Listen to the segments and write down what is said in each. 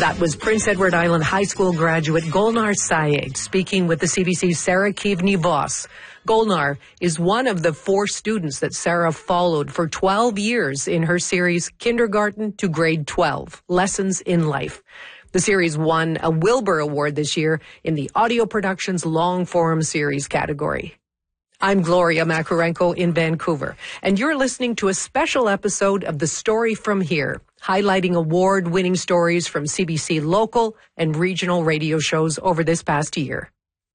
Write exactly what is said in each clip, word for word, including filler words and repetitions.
That was Prince Edward Island High School graduate Golnar Sayed speaking with the C B C's Sarah Kivni-Voss. Golnar is one of the four students that Sarah followed for twelve years in her series Kindergarten to Grade twelve, Lessons in Life. The series won a Wilbur Award this year in the Audio Productions Long Form Series category. I'm Gloria Makarenko in Vancouver, and you're listening to a special episode of The Story From Here, highlighting award-winning stories from C B C local and regional radio shows over this past year.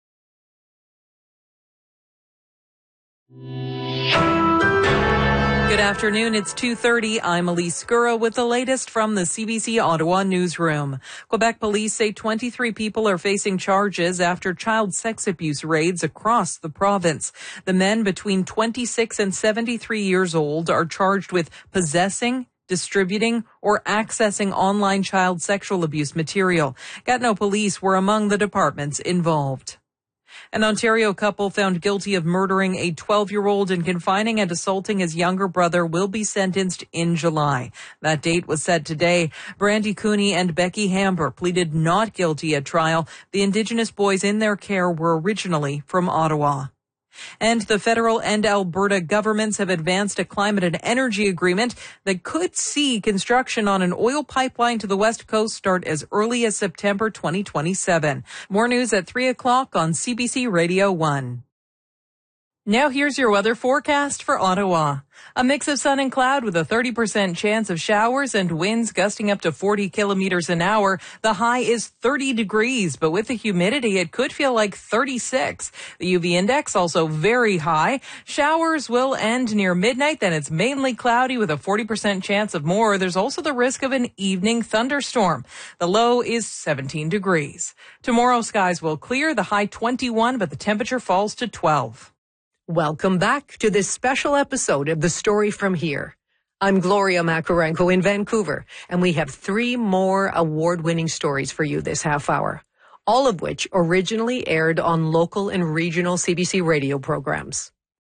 Good afternoon. It's two thirty. I'm Elise Skura with the latest from the C B C Ottawa newsroom. Quebec police say twenty-three people are facing charges after child sex abuse raids across the province. The men between twenty-six and seventy-three years old are charged with possessing, distributing, or accessing online child sexual abuse material. Gatineau police were among the departments involved. An Ontario couple found guilty of murdering a twelve-year-old and confining and assaulting his younger brother will be sentenced in July. That date was set today. Brandy Cooney and Becky Hamber pleaded not guilty at trial. The Indigenous boys in their care were originally from Ottawa. And the federal and Alberta governments have advanced a climate and energy agreement that could see construction on an oil pipeline to the West Coast start as early as September twenty twenty-seven. More news at three o'clock on C B C Radio one. Now here's your weather forecast for Ottawa. A mix of sun and cloud with a thirty percent chance of showers and winds gusting up to forty kilometers an hour. The high is thirty degrees, but with the humidity, it could feel like thirty-six. The U V index also very high. Showers will end near midnight, then it's mainly cloudy with a forty percent chance of more. There's also the risk of an evening thunderstorm. The low is seventeen degrees. Tomorrow, skies will clear, the high twenty-one, but the temperature falls to twelve. Welcome back to this special episode of The Story From Here. I'm Gloria Makarenko in Vancouver, and we have three more award-winning stories for you this half hour, all of which originally aired on local and regional C B C radio programs.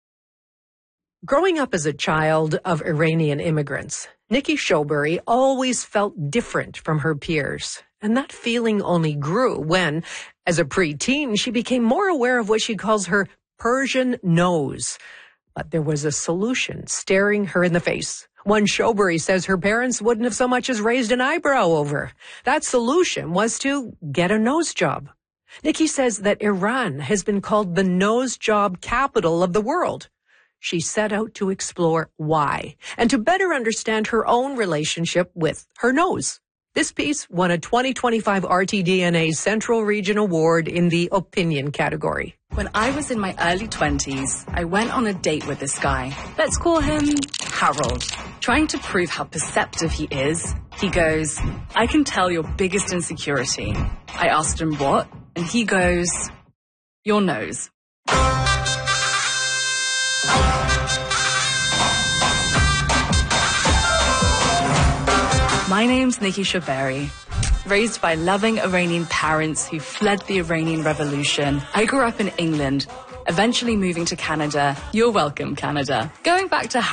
Growing up as a child of Iranian immigrants, Nikki Showbury always felt different from her peers, and that feeling only grew when, as a preteen, she became more aware of what she calls her Persian nose. But there was a solution staring her in the face. One Showbury says her parents wouldn't have so much as raised an eyebrow over. That solution was to get a nose job. Nikki says that Iran has been called the nose job capital of the world. She set out to explore why and to better understand her own relationship with her nose. This piece won a twenty twenty-five R T D N A Central Region Award in the opinion category. When I was in my early twenties, I went on a date with this guy. Let's call him Harold. Trying to prove how perceptive he is, he goes, "I can tell your biggest insecurity." I asked him what, and he goes, "Your nose." My name's Nikki Showbury. Raised by loving Iranian parents who fled the Iranian Revolution, I grew up in England, eventually moving to Canada. You're welcome, Canada. Going back to